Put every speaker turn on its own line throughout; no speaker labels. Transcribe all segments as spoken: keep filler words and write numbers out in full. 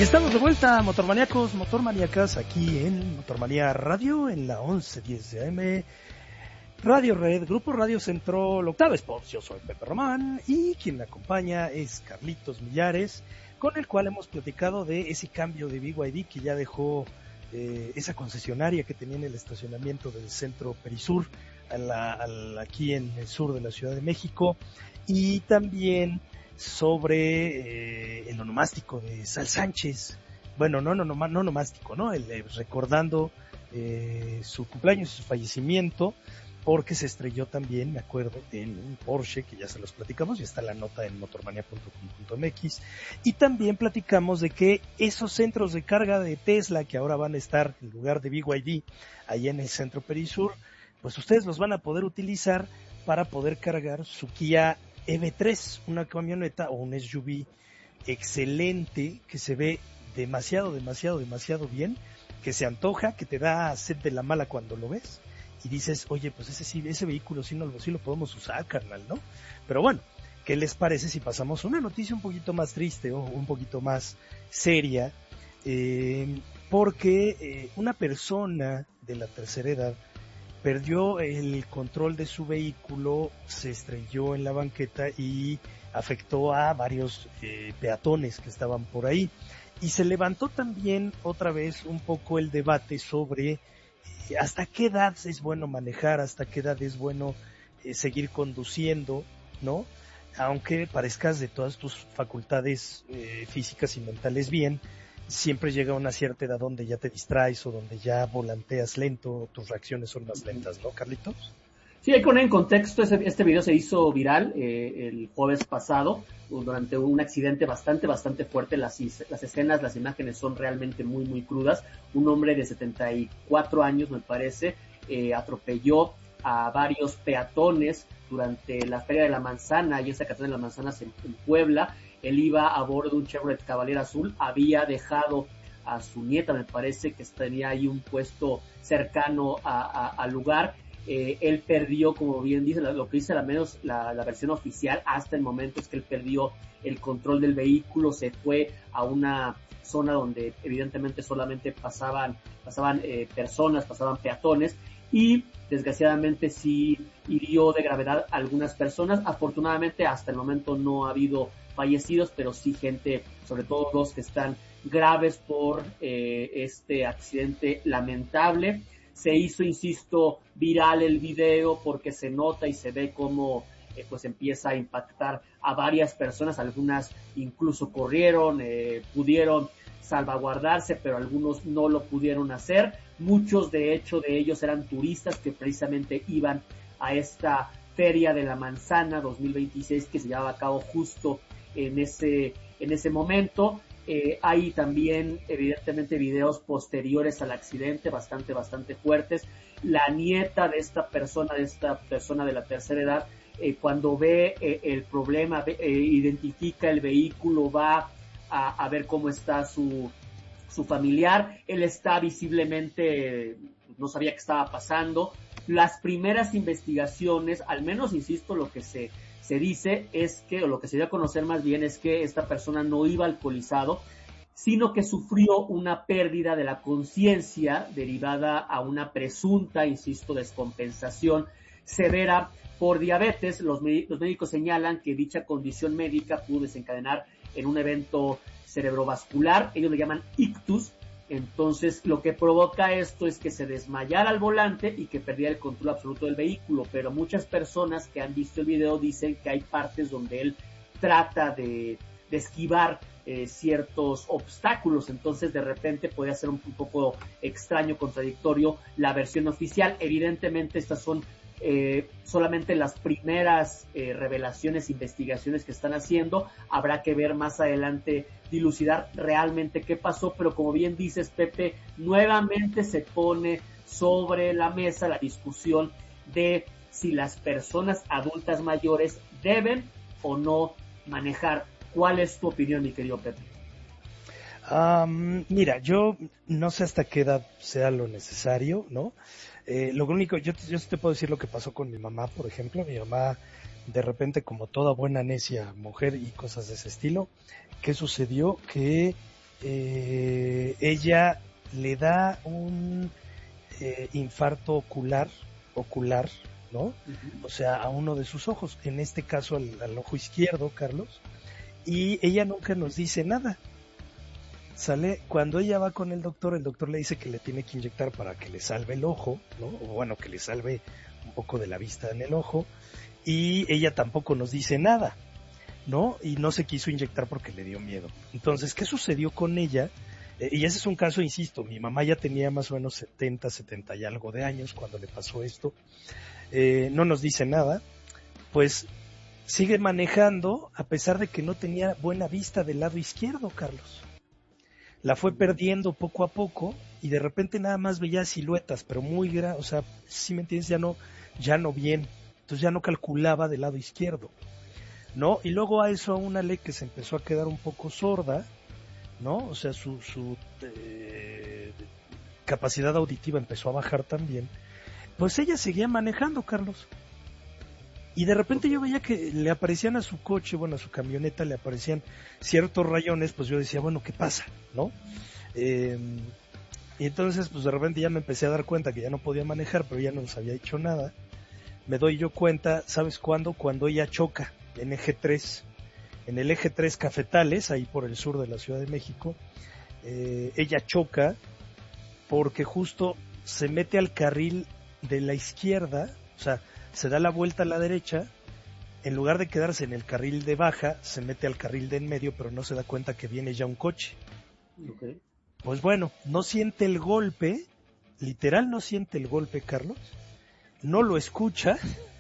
Y estamos de vuelta, motormaníacos, motormaníacas, aquí en Motormanía Radio, en la once diez de A M, Radio Red, Grupo Radio Centro, Octava Sports. Yo soy Pepe Román y quien me acompaña es Carlitos Millares, con el cual hemos platicado de ese cambio de B Y D que ya dejó eh, esa concesionaria que tenía en el estacionamiento del Centro Perisur, a la, a la, aquí en el sur de la Ciudad de México, y también sobre eh, el onomástico de Sal Sánchez. Bueno, no, no, no, no nomástico, ¿no? El, eh, recordando eh, su cumpleaños y su fallecimiento, porque se estrelló también, me acuerdo, en un Porsche, que ya se los platicamos, y está la nota en motormania punto com punto m x, y también platicamos de que esos centros de carga de Tesla, que ahora van a estar en lugar de B Y D, ahí en el Centro Perisur, pues ustedes los van a poder utilizar para poder cargar su Kia E V tres, una camioneta o un S U V excelente, que se ve demasiado, demasiado, demasiado bien, que se antoja, que te da sed de la mala cuando lo ves, y dices, oye, pues ese sí, ese vehículo sí, no, sí lo podemos usar, carnal, ¿no? Pero bueno, ¿qué les parece si pasamos a una noticia un poquito más triste o un poquito más seria? Eh, porque eh, una persona de la tercera edad perdió el control de su vehículo, se estrelló en la banqueta y afectó a varios eh, peatones que estaban por ahí. Y se levantó también otra vez un poco el debate sobre eh, hasta qué edad es bueno manejar, hasta qué edad es bueno eh, seguir conduciendo, ¿no? Aunque parezcas de todas tus facultades eh, físicas y mentales bien, siempre llega a una cierta edad donde ya te distraes o donde ya volanteas lento, tus reacciones son más lentas, ¿no, Carlitos?
Sí, hay que poner en contexto, este, este video se hizo viral eh, el jueves pasado durante un accidente bastante, bastante fuerte. Las, las escenas, las imágenes son realmente muy, muy crudas. Un hombre de setenta y cuatro años, me parece, eh, atropelló a varios peatones durante la Feria de la Manzana, y esa Catedral de las Manzanas en, en Puebla. Él iba a bordo de un Chevrolet Cavalier azul, había dejado a su nieta, me parece, que tenía ahí un puesto cercano al lugar. Eh, él perdió, como bien dice, lo que dice la menos la, la versión oficial hasta el momento es que él perdió el control del vehículo, se fue a una zona donde evidentemente solamente pasaban, pasaban eh, personas, pasaban peatones, y desgraciadamente sí hirió de gravedad a algunas personas. Afortunadamente hasta el momento no ha habido fallecidos, pero sí gente, sobre todo dos que están graves por eh, este accidente lamentable. Se hizo, insisto, viral el video porque se nota y se ve cómo eh, pues empieza a impactar a varias personas, algunas incluso corrieron, eh, pudieron salvaguardarse, pero algunos no lo pudieron hacer. Muchos, de hecho, de ellos eran turistas que precisamente iban a esta Feria de la Manzana dos mil veintiséis que se llevaba a cabo justo en ese, en ese momento. Eh, hay también, evidentemente, videos posteriores al accidente, bastante, bastante fuertes. La nieta de esta persona, de esta persona de la tercera edad, eh, cuando ve eh, el problema, ve, eh, identifica el vehículo, va a, a ver cómo está su, su familiar. Él está visiblemente, no sabía qué estaba pasando. Las primeras investigaciones, al menos, insisto, lo que se se dice es que, o lo que se dio a conocer más bien, es que esta persona no iba alcoholizado, sino que sufrió una pérdida de la conciencia derivada a una presunta, insisto, descompensación severa por diabetes. Los, los médicos señalan que dicha condición médica pudo desencadenar en un evento cerebrovascular, ellos le llaman ictus. Entonces, lo que provoca esto es que se desmayara al volante y que perdiera el control absoluto del vehículo. Pero muchas personas que han visto el video dicen que hay partes donde él trata de, de esquivar eh, ciertos obstáculos. Entonces, de repente puede ser un, un poco extraño, contradictorio la versión oficial. Evidentemente, estas son eh, solamente las primeras eh, revelaciones, investigaciones que están haciendo. Habrá que ver más adelante, dilucidar realmente qué pasó, pero como bien dices, Pepe, nuevamente se pone sobre la mesa la discusión de si las personas adultas mayores deben o no manejar. ¿Cuál es tu opinión, mi querido Pepe?
Um, mira, yo no sé hasta qué edad sea lo necesario, ¿no? Eh, lo único, yo, yo te puedo decir lo que pasó con mi mamá, por ejemplo. Mi mamá, de repente, como toda buena necia mujer y cosas de ese estilo, ¿qué sucedió? Que eh, ella le da un eh, infarto ocular, ocular, ¿no? Uh-huh. O sea, a uno de sus ojos, en este caso al, al ojo izquierdo, Carlos, y ella nunca nos dice nada. Sale, cuando ella va con el doctor, el doctor le dice que le tiene que inyectar para que le salve el ojo, ¿no? O bueno, que le salve un poco de la vista en el ojo, y ella tampoco nos dice nada, ¿no? Y no se quiso inyectar porque le dio miedo. Entonces, ¿qué sucedió con ella? Eh, y ese es un caso, insisto, mi mamá ya tenía más o menos setenta, setenta y algo de años cuando le pasó esto, eh, no nos dice nada, pues sigue manejando a pesar de que no tenía buena vista del lado izquierdo, Carlos. La fue perdiendo poco a poco y de repente nada más veía siluetas, pero muy grandes, o sea, si me entiendes, ya no, ya no bien, entonces ya no calculaba del lado izquierdo, ¿no? Y luego a eso a una ley que se empezó a quedar un poco sorda, ¿no? O sea, su, su eh, capacidad auditiva empezó a bajar también, pues ella seguía manejando, Carlos. Y de repente yo veía que le aparecían a su coche, bueno, a su camioneta le aparecían ciertos rayones, pues yo decía, bueno, ¿qué pasa? ¿No? Eh, y entonces, pues de repente ya me empecé a dar cuenta que ya no podía manejar, pero ya no nos había hecho nada. Me doy yo cuenta, ¿sabes cuándo? Cuando ella choca en eje tres, en el eje tres Cafetales, ahí por el sur de la Ciudad de México. Eh, ella choca porque justo se mete al carril de la izquierda, o sea, se da la vuelta a la derecha, en lugar de quedarse en el carril de baja, se mete al carril de en medio, pero no se da cuenta que viene ya un coche.
Okay.
Pues bueno, no siente el golpe, literal no siente el golpe, Carlos, no lo escucha,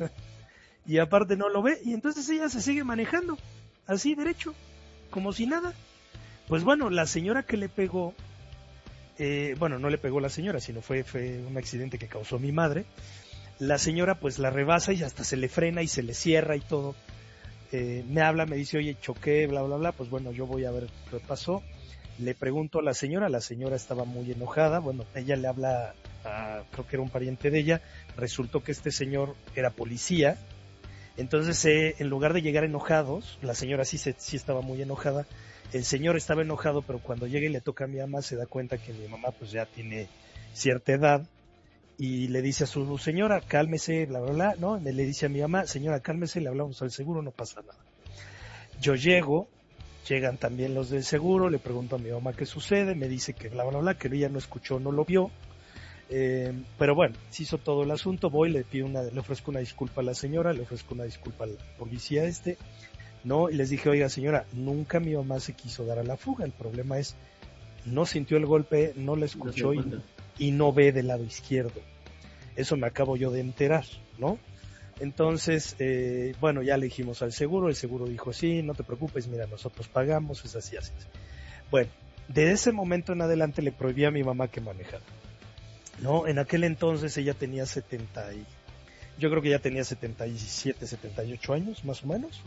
y aparte no lo ve, y entonces ella se sigue manejando, así derecho, como si nada. Pues bueno, la señora que le pegó, eh, bueno, no le pegó la señora, sino fue, fue un accidente que causó mi madre. La señora pues la rebasa y hasta se le frena y se le cierra y todo. Eh, me habla, me dice, oye, choqué, bla, bla, bla. Pues bueno, yo voy a ver qué pasó. Le pregunto a la señora, la señora estaba muy enojada. Bueno, ella le habla a, creo que era un pariente de ella. Resultó que este señor era policía. Entonces, eh, en lugar de llegar enojados, la señora sí, se, sí estaba muy enojada. El señor estaba enojado, pero cuando llega y le toca a mi mamá, se da cuenta que mi mamá pues ya tiene cierta edad. Y le dice a su señora, cálmese, bla, bla, bla, ¿no? Me le dice a mi mamá, señora, cálmese, le hablamos al seguro, no pasa nada. Yo llego, llegan también los del seguro, le pregunto a mi mamá qué sucede, me dice que bla, bla, bla, que ella no escuchó, no lo vio. Eh, pero bueno, se hizo todo el asunto, voy, le pido una, le ofrezco una disculpa a la señora, le ofrezco una disculpa al policía este, ¿no? Y les dije, oiga señora, nunca mi mamá se quiso dar a la fuga, el problema es, no sintió el golpe, no la escuchó y, y no ve del lado izquierdo. Eso me acabo yo de enterar, ¿no? Entonces, eh, bueno, ya le dijimos al seguro, el seguro dijo, sí, no te preocupes, mira, nosotros pagamos, es así, así. Bueno, de ese momento en adelante le prohibí a mi mamá que manejara, ¿no? En aquel entonces ella tenía setenta y, yo creo que ya tenía setenta y siete, setenta y ocho años, más o menos,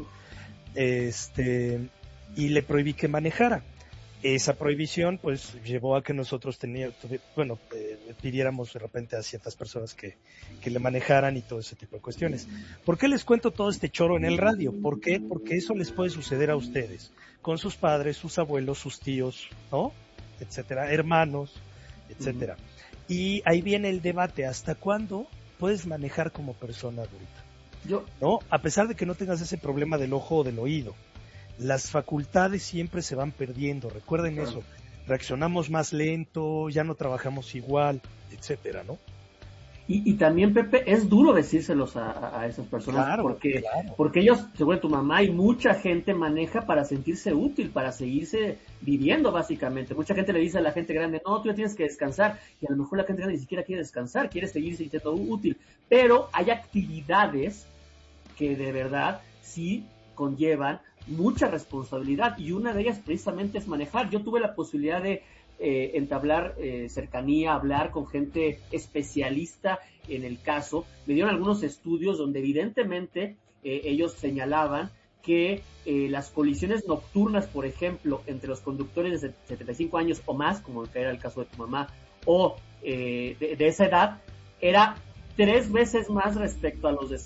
este, y le prohibí que manejara. Esa prohibición pues llevó a que nosotros teníamos, bueno, eh, pidiéramos de repente a ciertas personas que, que le manejaran y todo ese tipo de cuestiones. ¿Por qué les cuento todo este choro en el radio? ¿Por qué? Porque eso les puede suceder a ustedes, con sus padres, sus abuelos, sus tíos, ¿no? Etcétera, hermanos, etcétera. Uh-huh. Y ahí viene el debate, ¿hasta cuándo puedes manejar como persona adulta? Yo, ¿no? A pesar de que no tengas ese problema del ojo o del oído. Las facultades siempre se van perdiendo, recuerden claro. Eso, reaccionamos más lento, ya no trabajamos igual, etcétera, ¿no?
Y, y también, Pepe, es duro decírselos a, a esas personas, claro, porque, claro. porque ellos, según tu mamá, y mucha gente maneja para sentirse útil, para seguirse viviendo, básicamente. Mucha gente le dice a la gente grande, no, tú ya tienes que descansar, y a lo mejor la gente grande ni siquiera quiere descansar, quiere seguirse sintiendo útil. Pero hay actividades que de verdad sí conllevan mucha responsabilidad, y una de ellas precisamente es manejar. Yo tuve la posibilidad de eh, entablar eh, cercanía, hablar con gente especialista en el caso. Me dieron algunos estudios donde evidentemente eh, ellos señalaban que eh, las colisiones nocturnas, por ejemplo, entre los conductores de setenta y cinco años o más, como era el caso de tu mamá, o eh, de, de esa edad, era tres veces más respecto a los de